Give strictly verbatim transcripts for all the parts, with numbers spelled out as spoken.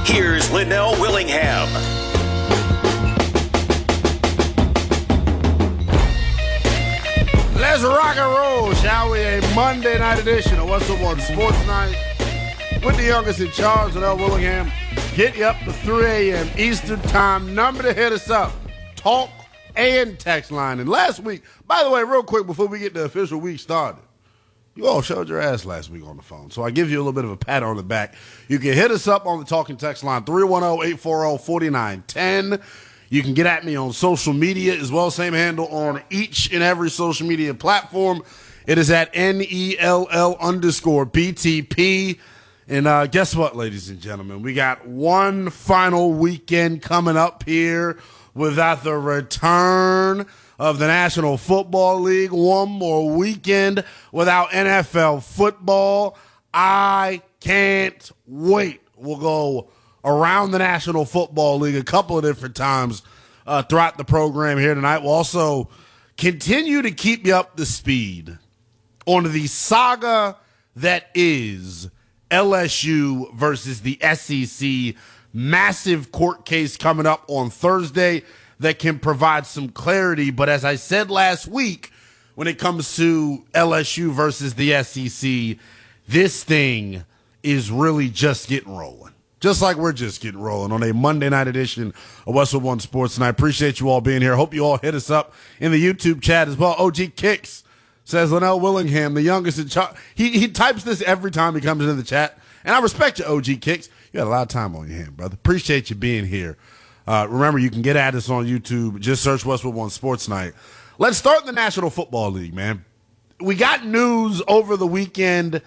Here's Linnell Willingham. Let's rock and roll, shall we? A Monday night edition of What's Up on Sports Night with the youngest in charge, Linnell Willingham. Get you up to three a.m. Eastern Time. Number to hit us up. Talk and text line. And last week, by the way, real quick before we get the official week started, you all showed your ass last week on the phone. So I give you a little bit of a pat on the back. You can hit us up on the talking text line, three one zero, eight four zero, four nine one zero. You can get at me on social media as well. Same handle on each and every social media platform. It is at N E L L underscore B T P. And uh, guess what, ladies and gentlemen? We got one final weekend coming up here without the return of the National Football League. One more weekend without N F L football. I can't wait. We'll go around the National Football League a couple of different times uh, throughout the program here tonight. We'll also continue to keep you up to speed on the saga that is L S U versus the S E C. Massive court case coming up on Thursday that can provide some clarity. But as I said last week, when it comes to L S U versus the S E C, this thing is really just getting rolling. Just like we're just getting rolling on a Monday night edition of Westwood One Sports. And I appreciate you all being here. Hope you all hit us up in the YouTube chat as well. O G Kicks says Linnell Willingham, the youngest in charge. He, he types this every time he comes into the chat. And I respect you, O G Kicks. You got a lot of time on your hand, brother. Appreciate you being here. Uh, remember, you can get at us on YouTube. Just search Westwood One Sports Night. Let's start the National Football League, man. We got news over the weekend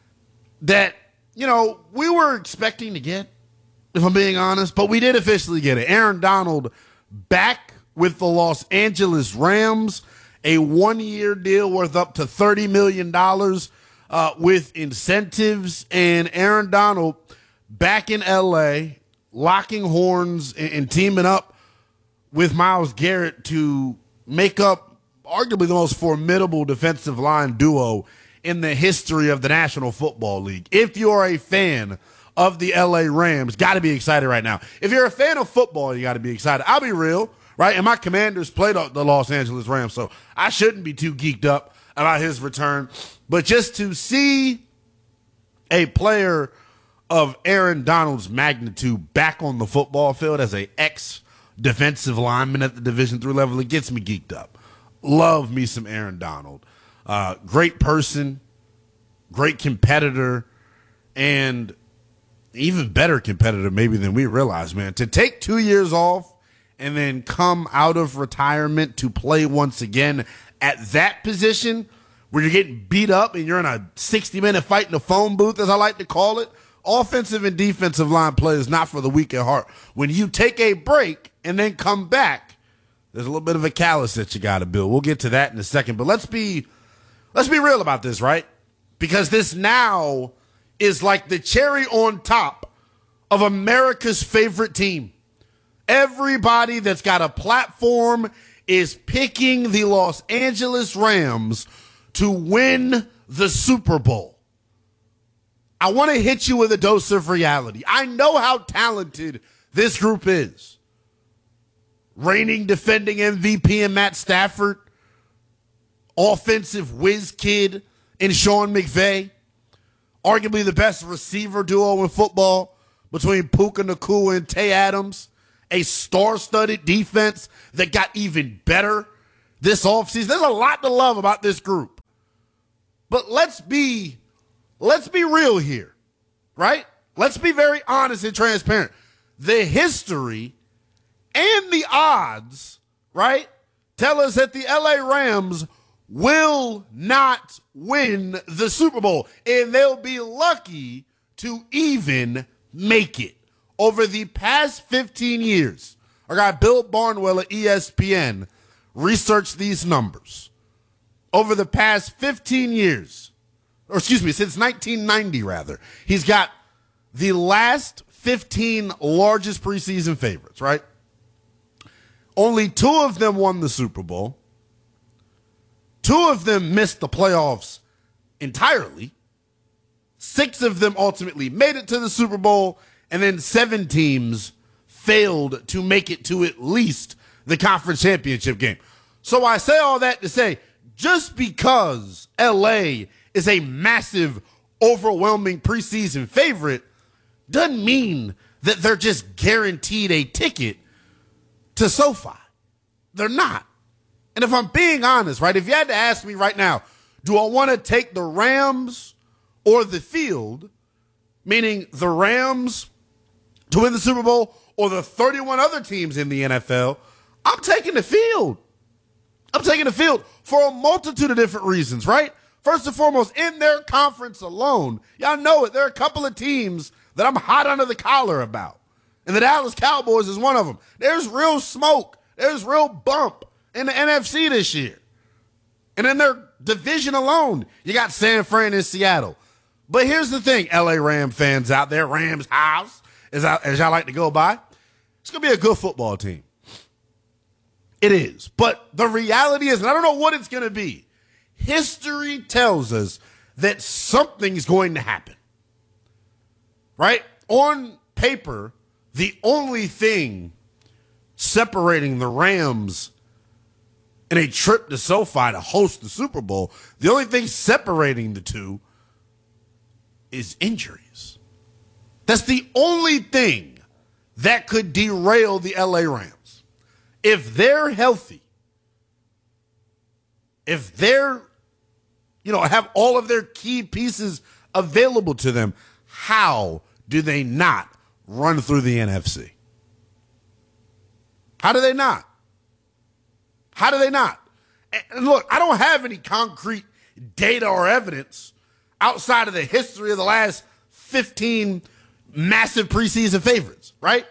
that, you know, we were expecting to get, if I'm being honest, but we did officially get it. Aaron Donald back with the Los Angeles Rams, a one-year deal worth up to thirty million dollars uh, with incentives, and Aaron Donald back in L A, locking horns and, and teaming up with Myles Garrett to make up arguably the most formidable defensive line duo in the history of the National Football League. If you're a fan of the L A Rams, got to be excited right now. If you're a fan of football, you got to be excited. I'll be real, right? And my Commanders played the Los Angeles Rams, so I shouldn't be too geeked up about his return. But just to see a player of Aaron Donald's magnitude back on the football field as a ex-defensive lineman at the Division three level, it gets me geeked up. Love me some Aaron Donald. Uh, great person, great competitor, and even better competitor maybe than we realize, man. To take two years off and then come out of retirement to play once again at that position where you're getting beat up and you're in a sixty-minute fight in the phone booth, as I like to call it. Offensive and defensive line play is not for the weak at heart. When you take a break and then come back, there's a little bit of a callus that you got to build. We'll get to that in a second. But let's be let's be real about this, right? Because this now is like the cherry on top of America's favorite team. Everybody that's got a platform is picking the Los Angeles Rams to win the Super Bowl. I want to hit you with a dose of reality. I know how talented this group is. Reigning, defending M V P in Matt Stafford, offensive whiz kid in Sean McVay, arguably the best receiver duo in football between Puka Nacua and Tay Adams, a star-studded defense that got even better this offseason. There's a lot to love about this group. But let's be Let's be real here, right? Let's be very honest and transparent. The history and the odds, right, tell us that the L A Rams will not win the Super Bowl, and they'll be lucky to even make it. Over the past fifteen years, our guy Bill Barnwell at E S P N researched these numbers. Over the past fifteen years, or excuse me, since nineteen ninety, rather, he's got the last fifteen largest preseason favorites, right? Only two of them won the Super Bowl. Two of them missed the playoffs entirely. Six of them ultimately made it to the Super Bowl, and then seven teams failed to make it to at least the conference championship game. So I say all that to say, just because L A is a massive, overwhelming preseason favorite doesn't mean that they're just guaranteed a ticket to SoFi. They're not. And if I'm being honest, right, if you had to ask me right now, do I want to take the Rams or the field, meaning the Rams to win the Super Bowl or the thirty-one other teams in the N F L, I'm taking the field. I'm taking the field for a multitude of different reasons, right? First and foremost, in their conference alone, y'all know it, there are a couple of teams that I'm hot under the collar about. And the Dallas Cowboys is one of them. There's real smoke. There's real bump in the N F C this year. And in their division alone, you got San Fran and Seattle. But here's the thing, L A Ram fans out there, Rams house, as, I, as y'all like to go by, it's going to be a good football team. It is. But the reality is, and I don't know what it's going to be, history tells us that something's going to happen. Right? On paper, the only thing separating the Rams in a trip to SoFi to host the Super Bowl, the only thing separating the two is injuries. That's the only thing that could derail the L A Rams. If they're healthy, if they're, you know, have all of their key pieces available to them, how do they not run through the N F C? How do they not? How do they not? And look, I don't have any concrete data or evidence outside of the history of the last fifteen massive preseason favorites, right?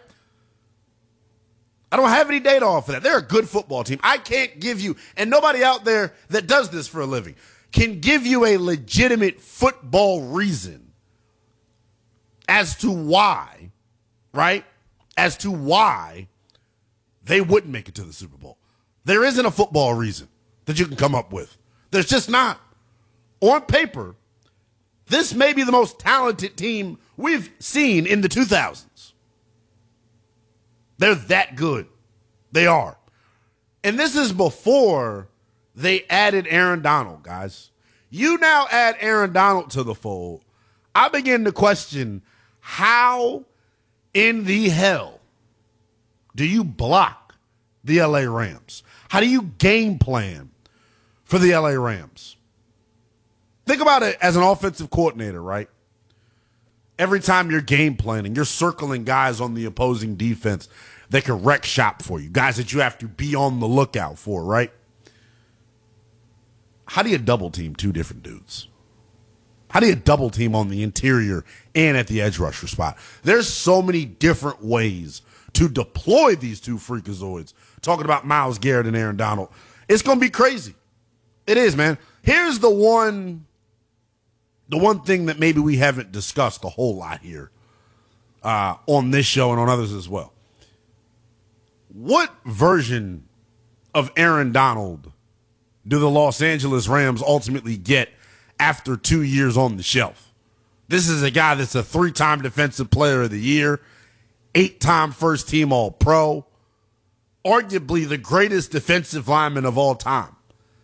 I don't have any data off of that. They're a good football team. I can't give you, and nobody out there that does this for a living can give you a legitimate football reason as to why, right? As to why they wouldn't make it to the Super Bowl. There isn't a football reason that you can come up with. There's just not. On paper, this may be the most talented team we've seen in the two thousands. They're that good. They are. And this is before they added Aaron Donald, guys. You now add Aaron Donald to the fold. I begin to question, how in the hell do you block the L A Rams? How do you game plan for the L A Rams? Think about it as an offensive coordinator, right? Every time you're game planning, you're circling guys on the opposing defense that can wreck shop for you, guys that you have to be on the lookout for, right? How do you double team two different dudes? How do you double team on the interior and at the edge rusher spot? There's so many different ways to deploy these two freakazoids. Talking about Myles Garrett and Aaron Donald. It's going to be crazy. It is, man. Here's the one, the one thing that maybe we haven't discussed a whole lot here uh, on this show and on others as well. What version of Aaron Donald do the Los Angeles Rams ultimately get after two years on the shelf? This is a guy that's a three-time Defensive Player of the Year, eight-time first-team All-Pro, arguably the greatest defensive lineman of all time.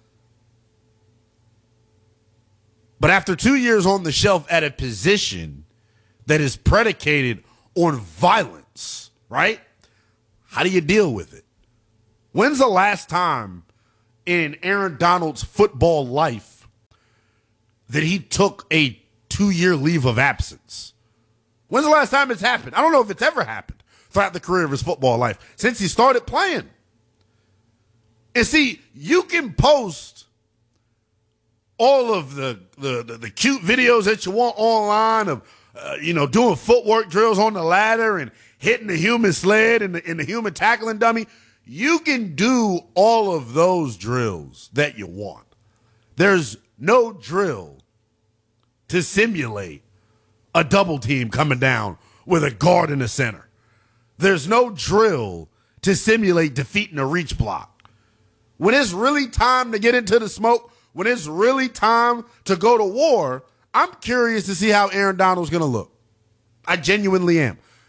But after two years on the shelf at a position that is predicated on violence, right? How do you deal with it? When's the last time in Aaron Donald's football life that he took a two-year leave of absence? When's the last time it's happened? I don't know if it's ever happened throughout the career of his football life since he started playing. And see, you can post all of the the, the, the cute videos that you want online of, uh, you know, doing footwork drills on the ladder and hitting the human sled and the, and the human tackling dummy. You can do all of those drills that you want. There's no drill to simulate a double team coming down with a guard in the center. There's no drill to simulate defeating a reach block. When it's really time to get into the smoke, when it's really time to go to war, I'm curious to see how Aaron Donald's going to look. I genuinely am.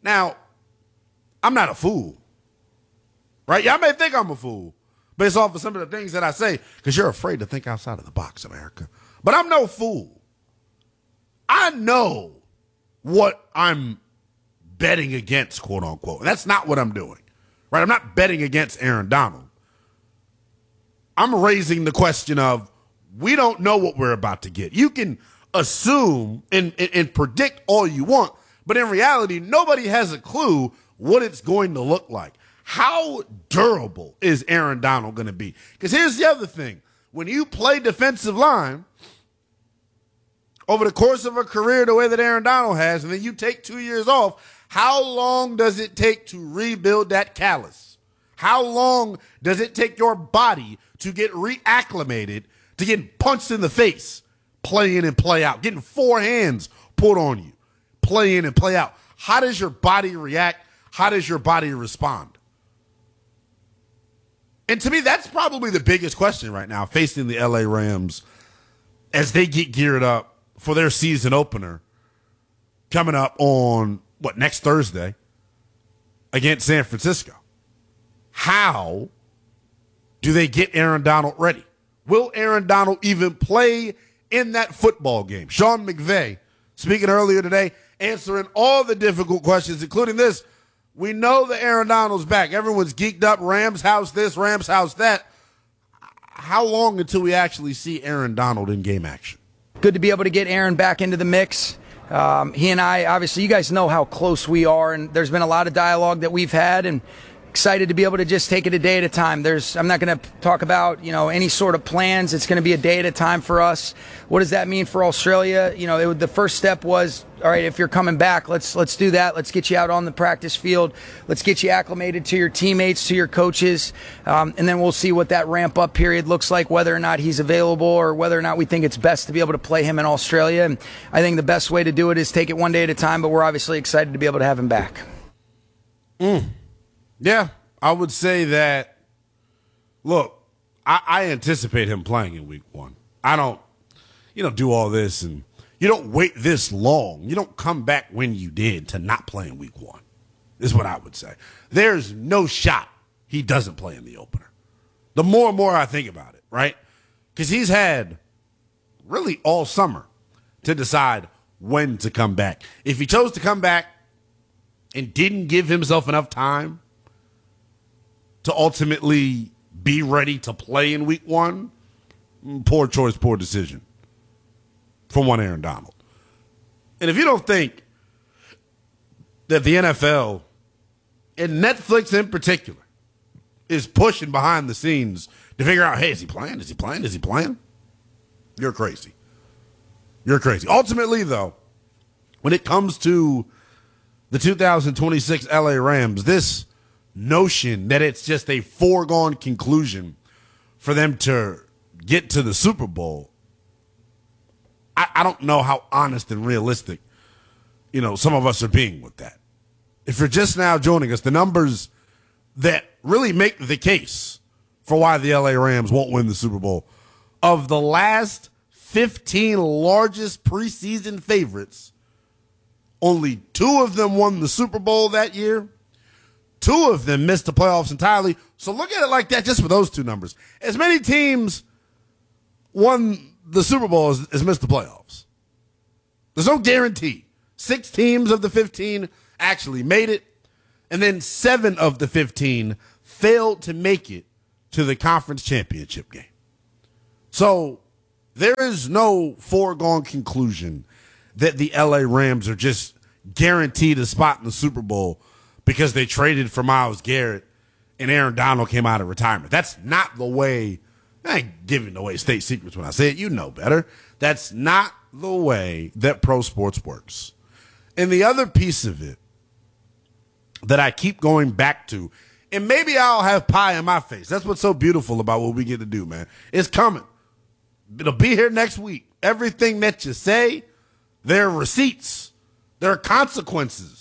Now, I'm not a fool, right? Y'all may think I'm a fool based off of some of the things that I say because you're afraid to think outside of the box, America. But I'm no fool. I know what I'm betting against, quote unquote. And that's not what I'm doing, right? I'm not betting against Aaron Donald. I'm raising the question of we don't know what we're about to get. You can assume and, and, and predict all you want, but in reality, nobody has a clue what it's going to look like. How durable is Aaron Donald going to be? Because here's the other thing. When you play defensive line over the course of a career the way that Aaron Donald has, and then you take two years off, how long does it take to rebuild that callus? How long does it take your body to get reacclimated to getting punched in the face, play in and play out, getting four hands put on you, play in and play out? How does your body react? How does your body respond? And to me, that's probably the biggest question right now facing the L A Rams as they get geared up for their season opener coming up on, what, next Thursday against San Francisco. How do they get Aaron Donald ready? Will Aaron Donald even play in that football game? Sean McVay, speaking earlier today, answering all the difficult questions, including this. We know that Aaron Donald's back. Everyone's geeked up. Rams house this, Rams house that. How long until we actually see Aaron Donald in game action? Good to be able to get Aaron back into the mix. Um, he and I, obviously, you guys know how close we are, and there's been a lot of dialogue that we've had, and excited to be able to just take it a day at a time. There's, I'm not going to talk about, you know, any sort of plans. It's going to be a day at a time for us. What does that mean for Australia? You know, it, the first step was, all right, if you're coming back, let's let's do that. Let's get you out on the practice field. Let's get you acclimated to your teammates, to your coaches, um, and then we'll see what that ramp up period looks like, whether or not he's available or whether or not we think it's best to be able to play him in Australia. And I think the best way to do it is take it one day at a time, but we're obviously excited to be able to have him back. Mm. Yeah, I would say that, look, I, I anticipate him playing in week one. I don't, you know, do all this and you don't wait this long. You don't come back when you did to not play in week one, is what I would say. There's no shot he doesn't play in the opener. The more and more I think about it, right? Because he's had really all summer to decide when to come back. If he chose to come back and didn't give himself enough time to ultimately be ready to play in week one, poor choice, poor decision from one Aaron Donald. And if you don't think that the N F L, and Netflix in particular, is pushing behind the scenes to figure out, hey, is he playing? Is he playing? Is he playing? You're crazy. You're crazy. Ultimately, though, when it comes to the two thousand twenty-six L A Rams, this notion that it's just a foregone conclusion for them to get to the Super Bowl, I, I don't know how honest and realistic, you know, some of us are being with that. If you're just now joining us, the numbers that really make the case for why the L A Rams won't win the Super Bowl, of the last fifteen largest preseason favorites, only two of them won the Super Bowl that year. Two of them missed the playoffs entirely. So look at it like that just for those two numbers. As many teams won the Super Bowl as, as missed the playoffs. There's no guarantee. Six teams of the fifteen actually made it, and then seven of the fifteen failed to make it to the conference championship game. So there is no foregone conclusion that the L A Rams are just guaranteed a spot in the Super Bowl because they traded for Myles Garrett and Aaron Donald came out of retirement. That's not the way. I ain't giving away state secrets when I say it. You know better. That's not the way that pro sports works. And the other piece of it that I keep going back to, and maybe I'll have pie in my face. That's what's so beautiful about what we get to do, man. It's coming. It'll be here next week. Everything that you say, there are receipts. There are consequences.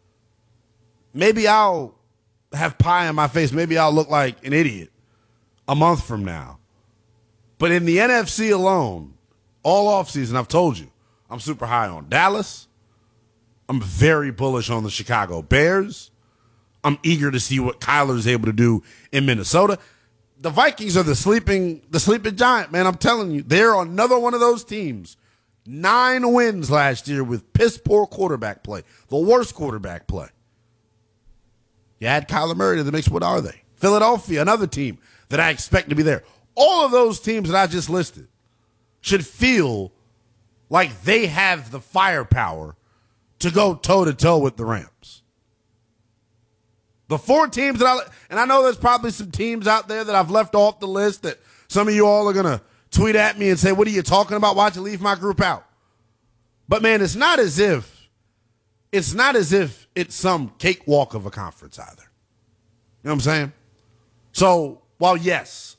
Maybe I'll have pie in my face. Maybe I'll look like an idiot a month from now. But in the N F C alone, all offseason, I've told you, I'm super high on Dallas. I'm very bullish on the Chicago Bears. I'm eager to see what Kyler's able to do in Minnesota. The Vikings are the sleeping, the sleeping giant, man. I'm telling you, they're another one of those teams. Nine wins last year with piss poor quarterback play, the worst quarterback play. You add Kyler Murray to the mix. What are they? Philadelphia, another team that I expect to be there. All of those teams that I just listed should feel like they have the firepower to go toe-to-toe with the Rams. The four teams that I – and I know there's probably some teams out there that I've left off the list that some of you all are going to tweet at me and say, what are you talking about? Why'd you leave my group out? But, man, it's not as if – it's not as if it's some cakewalk of a conference either. You know what I'm saying? So, while, yes,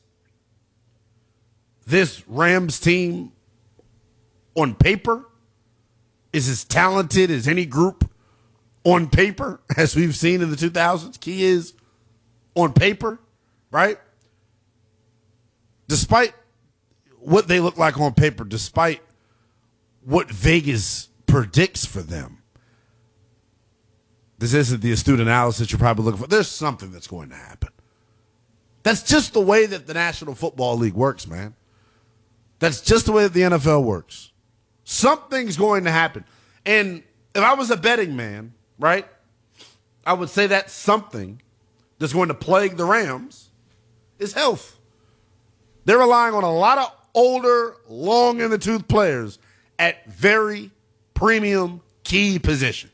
this Rams team on paper is as talented as any group on paper, as we've seen in the two thousands. Key is on paper, right? Despite what they look like on paper, despite what Vegas predicts for them, this isn't the astute analysis you're probably looking for. There's something that's going to happen. That's just the way that the National Football League works, man. That's just the way that the N F L works. Something's going to happen. And if I was a betting man, right, I would say that something that's going to plague the Rams is health. They're relying on a lot of older, long-in-the-tooth players at very premium key positions.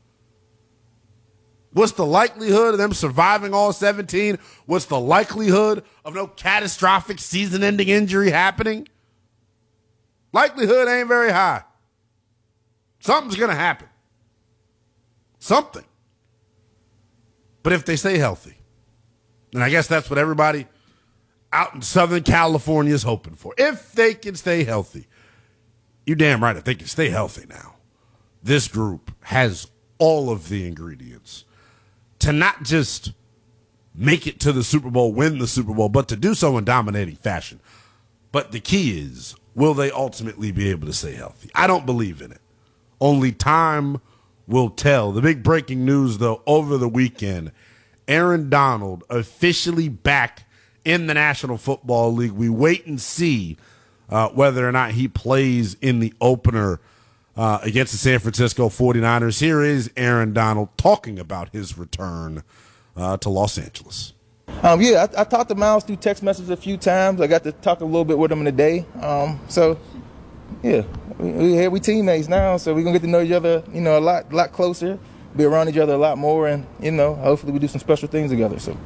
What's the likelihood of them surviving all seventeen? What's the likelihood of no catastrophic season-ending injury happening? Likelihood ain't very high. Something's going to happen. Something. But if they stay healthy, and I guess that's what everybody out in Southern California is hoping for. If they can stay healthy, you're damn right, if they can stay healthy now, this group has all of the ingredients to not just make it to the Super Bowl, win the Super Bowl, but to do so in dominating fashion. But the key is, will they ultimately be able to stay healthy? I don't believe in it. Only time will tell. The big breaking news, though, over the weekend, Aaron Donald officially back in the National Football League. We wait and see uh, whether or not he plays in the opener uh, against the San Francisco forty-niners. Here is Aaron Donald talking about his return uh, to Los Angeles. Um, yeah, I, I talked to Miles through text messages a few times. I got to talk a little bit with him today. Um, so, yeah, we, we, we teammates now, so we're going to get to know each other, you know, a lot lot closer, be around each other a lot more, and, you know, hopefully we do some special things together. So,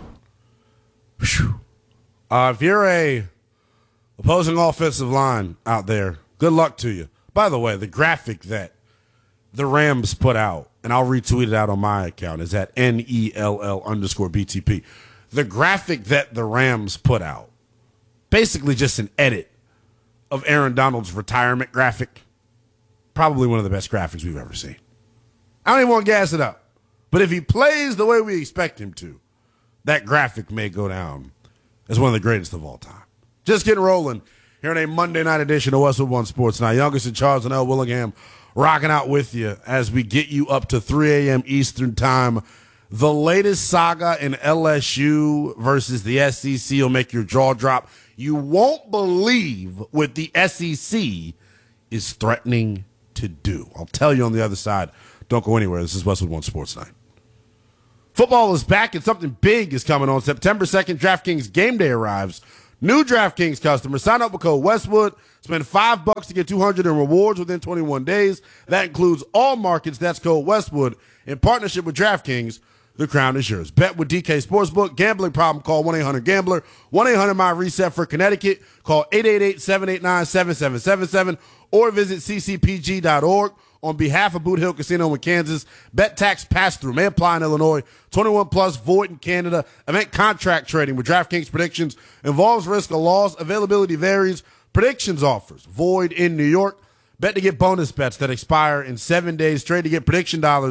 uh, if you're a opposing offensive line out there, good luck to you. By the way, the graphic that the Rams put out, and I'll retweet it out on my account, is at N E L L underscore B T P. The graphic that the Rams put out, basically just an edit of Aaron Donald's retirement graphic. Probably one of the best graphics we've ever seen. I don't even want to gas it up. But if he plays the way we expect him to, that graphic may go down as one of the greatest of all time. Just getting rolling here on a Monday night edition of Westwood One Sports Night. Youngest in Charles and L. Willingham rocking out with you as we get you up to three a.m. Eastern time. The latest saga in L S U versus the S E C will make your jaw drop. You won't believe what the S E C is threatening to do. I'll tell you on the other side. Don't go anywhere. This is Westwood One Sports Night. Football is back and something big is coming on. September second, DraftKings Game Day arrives. New DraftKings customers, sign up with code Westwood. Spend five bucks to get two hundred in rewards within twenty-one days. That includes all markets. That's code Westwood. In partnership with DraftKings, the crown is yours. Bet with D K Sportsbook. Gambling problem, call one eight hundred gambler. one eight hundred my reset for Connecticut. Call eight eight eight, seven eight nine, seven seven seven seven or visit c c p g dot org. On behalf of Boot Hill Casino in Kansas, bet tax pass-through may apply in Illinois. twenty-one plus, void in Canada. Event contract trading with DraftKings predictions involves risk of loss. Availability varies. Predictions offers void in New York. Bet to get bonus bets that expire in seven days. Trade to get prediction dollars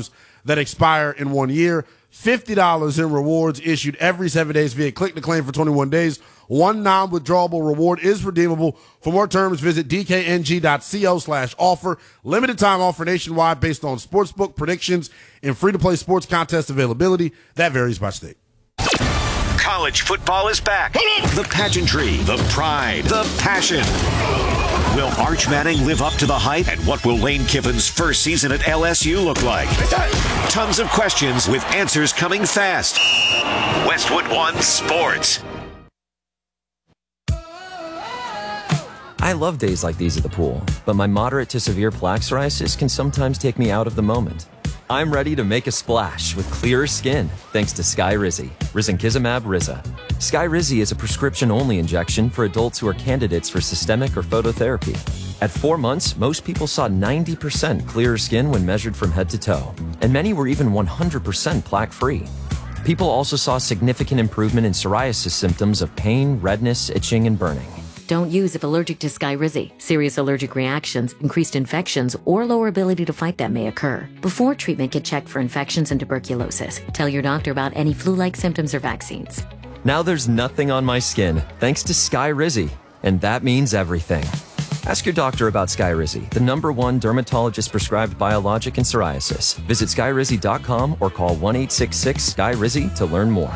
that expire in one year. fifty dollars in rewards issued every seven days via click to claim for twenty-one days. One non-withdrawable reward is redeemable. For more terms, visit dkng.co slash offer. Limited time offer nationwide based on sportsbook predictions and free-to-play sports contest availability. That varies by state. College football is back. The pageantry, the pride, the passion. Will Arch Manning live up to the hype? And what will Lane Kiffin's first season at L S U look like? Tons of questions with answers coming fast. Westwood One Sports. I love days like these at the pool, but my moderate to severe plaque psoriasis can sometimes take me out of the moment. I'm ready to make a splash with clearer skin thanks to Skyrizi, risankizumab Riza. Skyrizi is a prescription-only injection for adults who are candidates for systemic or phototherapy. At four months, most people saw ninety percent clearer skin when measured from head to toe, and many were even one hundred percent plaque-free. People also saw significant improvement in psoriasis symptoms of pain, redness, itching, and burning. Don't use if allergic to Skyrizi. Serious allergic reactions, increased infections, or lower ability to fight them may occur. Before treatment, get checked for infections and tuberculosis. Tell your doctor about any flu-like symptoms or vaccines. Now there's nothing on my skin thanks to Skyrizi, and that means everything. Ask your doctor about Skyrizi, the number one dermatologist-prescribed biologic in psoriasis. Visit skyrizi dot com or call one eight six six S K Y R I Z I to learn more.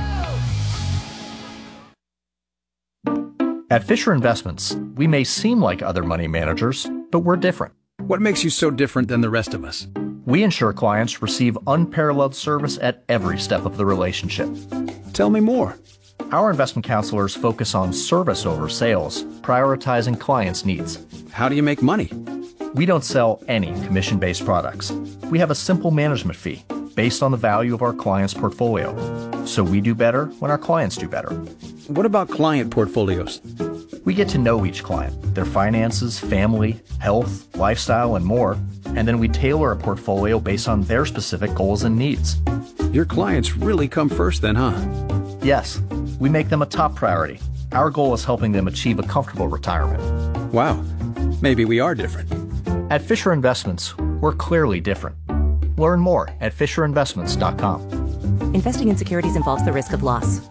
At Fisher Investments, we may seem like other money managers, but we're different. What makes you so different than the rest of us? We ensure clients receive unparalleled service at every step of the relationship. Tell me more. Our investment counselors focus on service over sales, prioritizing clients' needs. How do you make money? We don't sell any commission-based products. We have a simple management fee based on the value of our clients' portfolio. So we do better when our clients do better. What about client portfolios? We get to know each client, their finances, family, health, lifestyle, and more, and then we tailor a portfolio based on their specific goals and needs. Your clients really come first then, huh? Yes, we make them a top priority. Our goal is helping them achieve a comfortable retirement. Wow, maybe we are different. At Fisher Investments, we're clearly different. Learn more at fisher investments dot com. Investing in securities involves the risk of loss.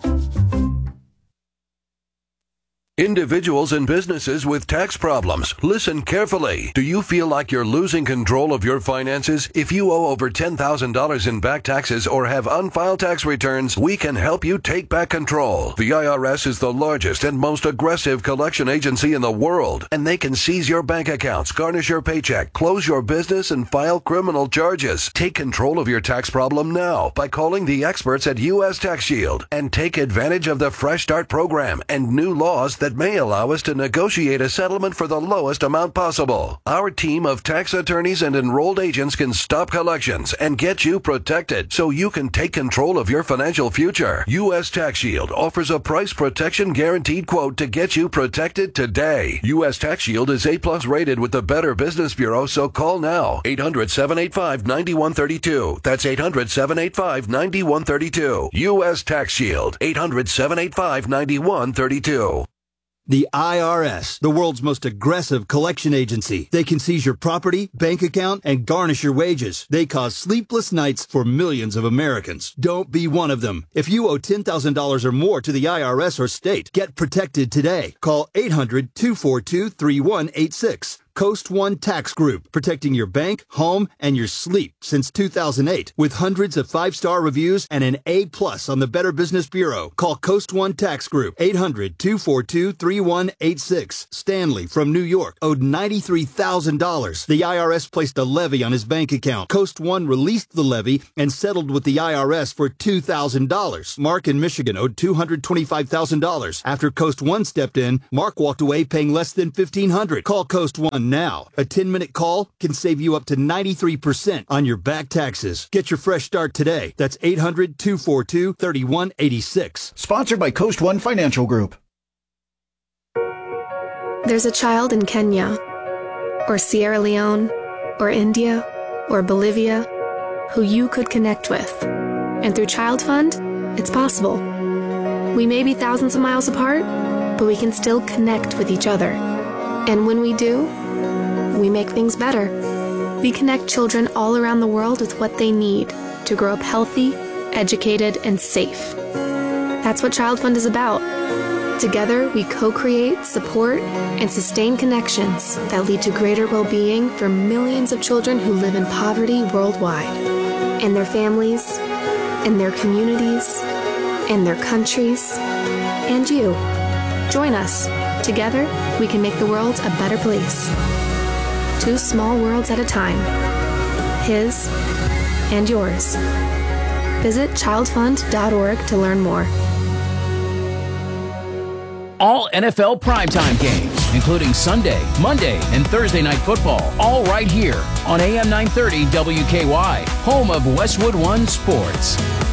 Individuals and businesses with tax problems, listen carefully. Do you feel like you're losing control of your finances? If you owe over ten thousand dollars in back taxes or have unfiled tax returns, we can help you take back control. The I R S is the largest and most aggressive collection agency in the world, and they can seize your bank accounts, garnish your paycheck, close your business, and file criminal charges. Take control of your tax problem now by calling the experts at U S Tax Shield and take advantage of the Fresh Start program and new laws that may allow us to negotiate a settlement for the lowest amount possible. Our team of tax attorneys and enrolled agents can stop collections and get you protected so you can take control of your financial future. U S Tax Shield offers a price protection guaranteed quote to get you protected today. U S Tax Shield is A plus rated with the Better Business Bureau, so call now. eight hundred, seven eight five, nine one three two. That's eight hundred, seven eight five, nine one three two. U S Tax Shield. eight hundred, seven eight five, nine one three two. The I R S, the world's most aggressive collection agency. They can seize your property, bank account, and garnish your wages. They cause sleepless nights for millions of Americans. Don't be one of them. If you owe ten thousand dollars or more to the I R S or state, get protected today. Call eight hundred, two four two, three one eight six. Coast One Tax Group, protecting your bank, home, and your sleep since two thousand eight. With hundreds of five-star reviews and an A plus on the Better Business Bureau. Call Coast One Tax Group, eight hundred, two four two, three one eight six. Stanley from New York owed ninety-three thousand dollars. The I R S placed a levy on his bank account. Coast One released the levy and settled with the I R S for two thousand dollars. Mark in Michigan owed two hundred twenty-five thousand dollars. After Coast One stepped in, Mark walked away paying less than fifteen hundred dollars. Call Coast One now. A ten-minute call can save you up to ninety-three percent on your back taxes. Get your fresh start today. That's eight hundred, two four two, three one eight six. Sponsored by Coast One Financial Group. There's a child in Kenya, or Sierra Leone, or India, or Bolivia, who you could connect with. And through Child Fund, it's possible. We may be thousands of miles apart, but we can still connect with each other. And when we do, we make things better. we connect children all around the world with what they need to grow up healthy, educated, and safe. That's what Child Fund is about. Together, we co-create, support, and sustain connections that lead to greater well-being for millions of children who live in poverty worldwide, and their families, and their communities, and their countries, and you. Join us. Together, we can make the world a better place. Two small worlds at a time. His and yours. Visit child fund dot org to learn more. All N F L primetime games, including Sunday, Monday, and Thursday Night Football, all right here on A M nine thirty W K Y, home of Westwood One Sports.